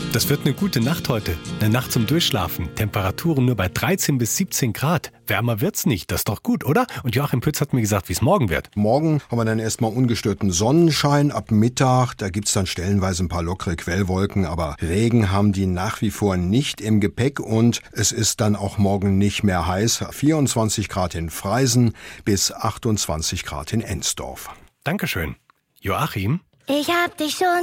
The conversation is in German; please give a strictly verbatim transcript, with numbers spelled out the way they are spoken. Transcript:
Das wird eine gute Nacht heute. Eine Nacht zum Durchschlafen. Temperaturen nur bei dreizehn bis siebzehn Grad. Wärmer wird's nicht. Das ist doch gut, oder? Und Joachim Pütz hat mir gesagt, wie es morgen wird. Morgen haben wir dann erstmal ungestörten Sonnenschein ab Mittag. Da gibt's dann stellenweise ein paar lockere Quellwolken, aber Regen haben die nach wie vor nicht im Gepäck und es ist dann auch morgen nicht mehr heiß. vierundzwanzig Grad in Freisen bis achtundzwanzig Grad in Ensdorf. Dankeschön. Joachim? Ich hab dich schon